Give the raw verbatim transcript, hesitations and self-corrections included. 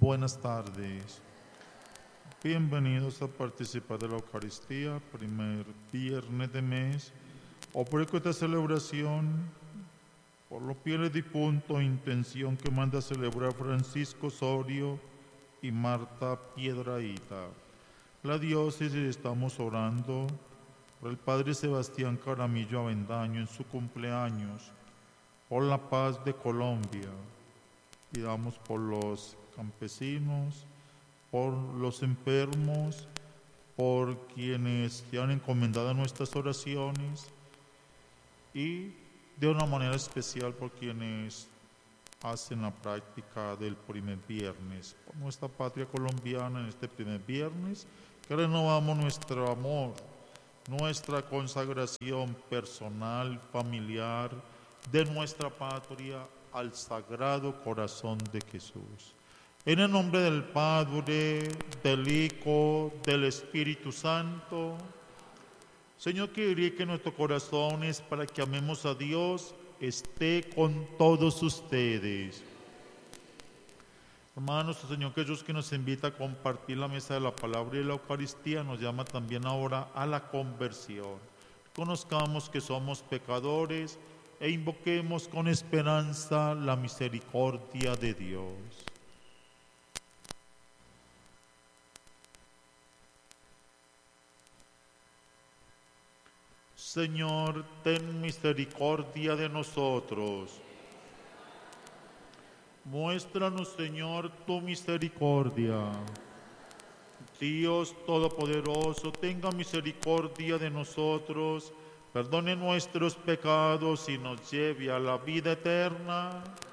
Buenas tardes. Bienvenidos a participar de la Eucaristía, primer viernes de mes. Ofrezco esta celebración por los fieles difuntos, intención que manda a celebrar Francisco Osorio y Marta Piedrahita. La diócesis estamos orando por el Padre Sebastián Caramillo Avendaño en su cumpleaños, por la paz de Colombia. Pidamos por los campesinos, por los enfermos, por quienes se han encomendado nuestras oraciones y de una manera especial por quienes hacen la práctica del primer viernes, por nuestra patria colombiana en este primer viernes, que renovamos nuestro amor, nuestra consagración personal, familiar, de nuestra patria al Sagrado Corazón de Jesús. En el nombre del Padre, del Hijo, del Espíritu Santo, Señor, que irrigue nuestros corazones para que amemos a Dios, esté con todos ustedes. Hermanos, el Señor Jesús, que nos invita a compartir la mesa de la palabra y la Eucaristía, nos llama también ahora a la conversión. Conozcamos que somos pecadores e invoquemos con esperanza la misericordia de Dios. Señor, ten misericordia de nosotros. Muéstranos, Señor, tu misericordia. Dios Todopoderoso, tenga misericordia de nosotros, perdone nuestros pecados y nos lleve a la vida eterna.